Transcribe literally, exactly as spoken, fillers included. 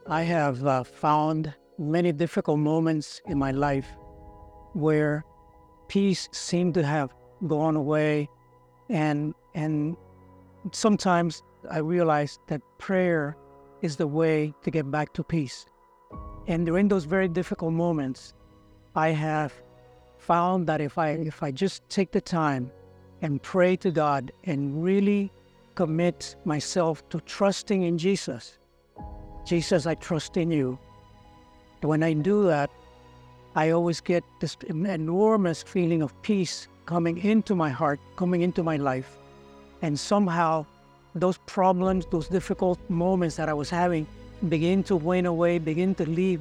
I have uh, found many difficult moments in my life where peace seemed to have gone away, and and sometimes I realized that prayer is the way to get back to peace. And during those very difficult moments, I have found that if I if I just take the time and pray to God and really commit myself to trusting in Jesus, Jesus, I trust in you. When I do that, I always get this enormous feeling of peace coming into my heart, coming into my life. And somehow those problems, those difficult moments that I was having begin to wane away, begin to leave